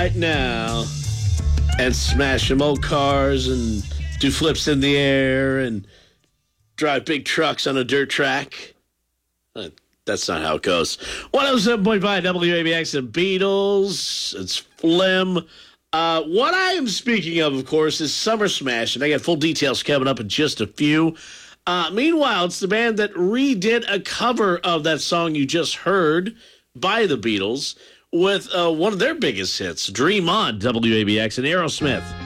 right now and smash some old cars and do flips in the air and drive big trucks on a dirt track. That's not how it goes. 107.5 WABX, the Beatles. It's Phlegm. What I am speaking of course, is Summer Smash, and I got full details coming up in just a few. Meanwhile, it's the band that redid a cover of that song you just heard by the Beatles with one of their biggest hits, Dream On, WABX, and Aerosmith.